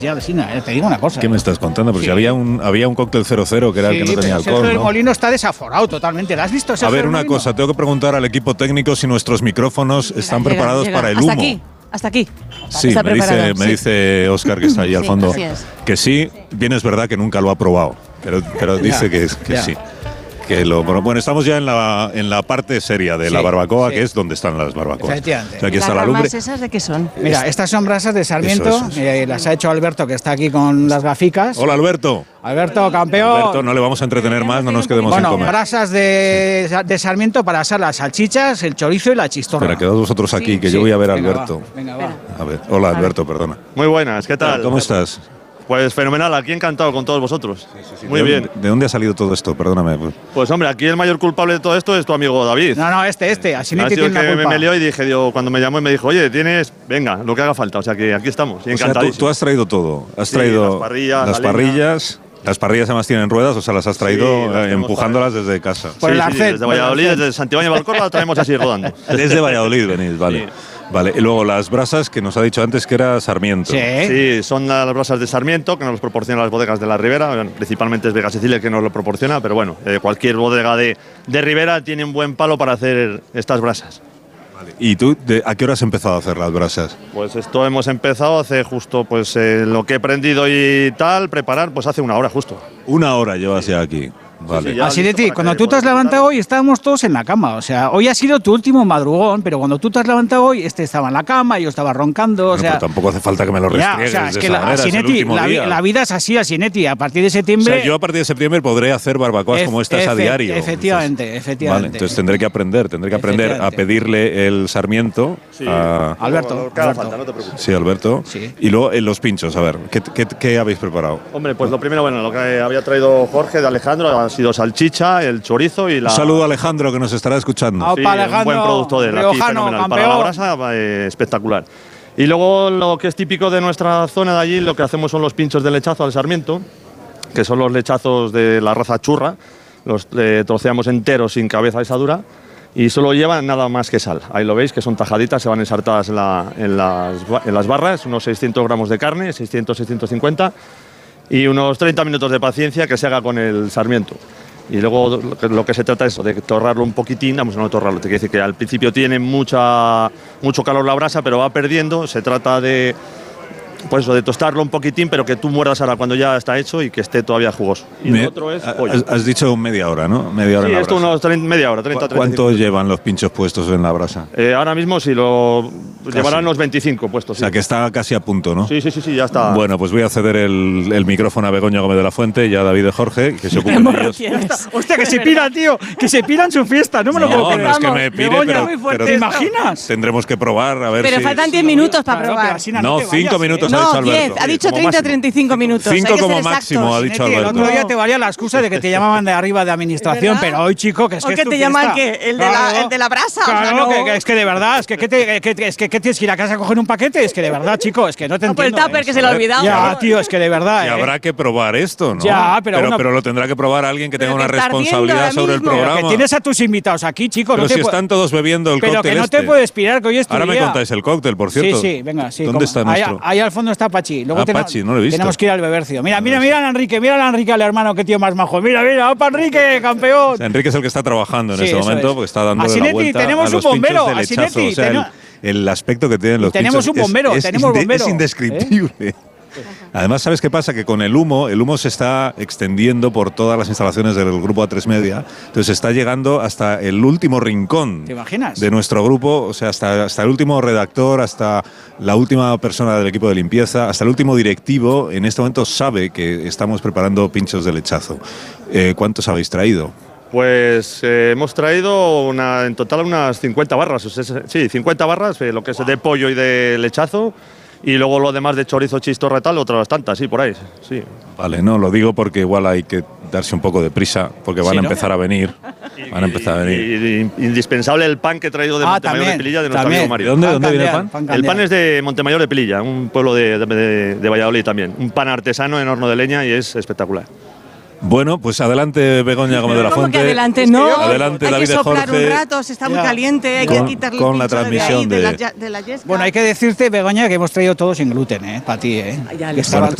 Ya, vecina, te digo una cosa. ¿Qué me estás contando? Porque Sí. había un cóctel 00 que era el que no tenía Sergio alcohol, del ¿no? Molino está desaforado totalmente. ¿Lo has visto, Sergio A ver, del una Molino? cosa, tengo que preguntar al equipo técnico si nuestros micrófonos están preparados para el humo. Hasta aquí. Sí, Está me preparado, dice Óscar, que está ahí al Sí, fondo, así es. que sí. Bien, es verdad que nunca lo ha probado, pero dice que ya. sí. Bueno, estamos ya en la parte seria de la Sí, barbacoa, sí. que es donde están las barbacoas. Efectivamente. O sea, aquí ¿Las está la lumbre. ramas esas de qué son? Mira, estas son brasas de Sarmiento. Eso. Las ha hecho Alberto, que está aquí con las gaficas. Hola, Alberto. Alberto, campeón. Alberto, no le vamos a entretener más, no nos quedemos sin Bueno, comer. brasas de Sarmiento para asar las salchichas, el chorizo y la chistorra. Espera, quedaos vosotros aquí, que Sí. yo voy a ver a Venga, Alberto. va, venga, va. A ver, hola Alberto, perdona. Muy buenas, ¿qué tal? ¿Cómo estás? Pues fenomenal, aquí encantado con todos vosotros. Muy ¿De bien. dónde- ¿De dónde ha salido todo esto? Perdóname. Pues hombre, aquí el mayor culpable de todo esto es tu amigo David. No, este. Ha Asinetti sido tiene el una que culpa. me lió y dije, cuando me llamó y me dijo, oye, venga, lo que haga falta. O sea que aquí estamos, y O sea, encantadísimo. tú has traído todo. Has Sí, traído las parrillas, las la leña. parrillas. Las parrillas además tienen ruedas, o sea, las has traído Sí, las tenemos empujándolas desde casa. Por el arcén, desde por el Valladolid, arcén. desde Santibáñez de Valcorba, la traemos así rodando. Desde Valladolid venís, vale. Sí. Vale, y luego las brasas que nos ha dicho antes que era Sarmiento. Sí. Sí, son las brasas de Sarmiento que nos los proporcionan las bodegas de la Ribera. Bueno, principalmente es Vega Sicilia que nos lo proporciona, pero bueno, cualquier bodega de Ribera tiene un buen palo para hacer estas brasas. ¿Y tú a qué hora has empezado a hacer las brasas? Pues esto hemos empezado hace justo pues lo que he aprendido y tal, preparar pues hace una hora justo. Una hora llevas ya aquí. Vale. sí, ya. Asinetti, listo para cuando que tú te has podamos levantado disfrutar. hoy estábamos todos en la cama. O sea, hoy ha sido tu último madrugón, pero cuando tú te has levantado hoy, estaba en la cama, yo estaba roncando. Bueno, O sea, pero tampoco hace falta que me lo ya, restriegues o sea, es de que esa manera, es el Asinetti, último día. la vida es así, Asinetti. A partir de O septiembre. sea, yo a partir de septiembre podré hacer barbacoas como estas a diario. Efectivamente. Vale, entonces tendré que aprender a pedirle el Sarmiento a Alberto, Lo que haga Alberto. falta, no te preocupes. Sí, Alberto. Sí. Y luego los pinchos, a ver, ¿qué habéis preparado? Hombre, pues lo primero, bueno, lo que había traído Jorge de Alejandro ha sido salchicha, el chorizo y la… Un saludo a Alejandro que nos estará escuchando. Ah, Sí, Opa, un Alejandro, buen producto de él, aquí riojano, fenomenal. campeón. Para la brasa, espectacular. Y luego lo que es típico de nuestra zona de allí, lo que hacemos son los pinchos de lechazo al Sarmiento, que son los lechazos de la raza churra. Los troceamos enteros sin cabeza y asadura y solo llevan nada más que sal. Ahí lo veis, que son tajaditas, se van ensartadas en las barras, unos 600 gramos de carne, 600-650, y unos 30 minutos de paciencia que se haga con el Sarmiento. Y luego lo que se trata es de torrarlo un poquitín, vamos, no torrarlo, te quiere decir que al principio tiene mucho calor la brasa, pero va perdiendo, se trata de, pues eso, de tostarlo un poquitín, pero que tú muerdas ahora cuando ya está hecho y que esté todavía jugoso. Y lo otro es pollo. Has dicho media hora, ¿no? Media hora Sí, en la esto brasa. unos media hora, 30 ¿Cuánto llevan los pinchos puestos en la brasa? ahora mismo si lo llevarán unos 25 puestos. O sea, Sí. que está casi a punto, ¿no? Sí, ya está. Bueno, pues voy a ceder el micrófono a Begoña Gómez de la Fuente y a David de Jorge, que se ocupen de ellos. Hostia, que se pira, tío. Que se pira en su fiesta. No me lo puedo No, creer. no es que me pire, Begoña, pero ¿te imaginas? tendremos que probar a ver Pero si… faltan 10 minutos para Claro, probar. pero así No, te 5 vayas, minutos ¿eh? ha dicho No, Alberto. 10. Ha dicho Como máximo. 30-35 minutos. 5 Hay que como ser máximo, exactos. ha dicho Sinetti, el Alberto. otro día te valía la excusa de que te llamaban de arriba de administración, ¿Verdad? pero hoy, chico, que es ¿O que que es tu te llaman fiesta. qué? ¿El de la brasa? O sea, Claro, no. que es que de verdad, es que tienes que ir a casa a coger un paquete, es que de verdad, chico, es que no te No, por el entiendo. tupper que se le ha olvidado. Ya, tío, es que de verdad. Y habrá que probar esto, ¿no? Ya, pero bueno, pero lo tendrá que probar alguien que tenga pero una que está ardiendo responsabilidad ahora sobre el mismo. programa. que tienes a tus invitados aquí, chico. Pero no te si pu- están todos bebiendo el pero cóctel que no este. te puedes pirar, que hoy es tu Ahora me día. contáis el cóctel, por cierto. Sí, venga, sí. ¿Dónde está ahí, nuestro? ahí al fondo está Pachi. Luego Pachi, no lo he visto. Tenemos que ir al Bebercio. Mira al Enrique, al hermano, qué tío más majo. Mira, opa Enrique, campeón. O sea, Enrique es el que está trabajando en Sí, este eso momento es. porque está dándole Asinetti, la vuelta tenemos a los un bombero, pinchos de lechazo. Asinetti, O sea, el aspecto que tienen los tenemos pinchos un bombero, tenemos bombero. es indescriptible. Además, ¿sabes qué pasa? Que con el humo se está extendiendo por todas las instalaciones del grupo A3 Media. Entonces está llegando hasta el último rincón ¿Te imaginas? de nuestro grupo, o sea, hasta el último redactor, hasta la última persona del equipo de limpieza, hasta el último directivo. En este momento sabe que estamos preparando pinchos de lechazo. ¿Cuántos habéis traído? Pues hemos traído en total unas 50 barras. O sea, sí, 50 barras, lo que es de pollo y de lechazo. Y luego lo demás de chorizo, chistorra y tal, otras tantas, sí, por ahí. Sí. Vale, no, lo digo porque igual hay que darse un poco de prisa, porque van Sí, a ¿no? empezar a venir. Van a empezar a venir. Y indispensable el pan que he traído de Montemayor también, de Pililla, de nuestro también. amigo Mario. ¿De dónde Pan viene el candeal, pan? El candeal. pan es de Montemayor de Pililla, un pueblo de Valladolid también. Un pan artesano en horno de leña y es espectacular. Bueno, pues adelante Begoña Gómez de la ¿Cómo Fuente. que adelante? No. Adelante hay David que de soplar Jorge. un rato, se está muy Ya. caliente, hay Con- que quitarle con el la pincho de transmisión ahí, de- de la yesca. Bueno, hay que decirte, Begoña, que hemos traído todo sin gluten, para ti, Ya que lo estabas sé.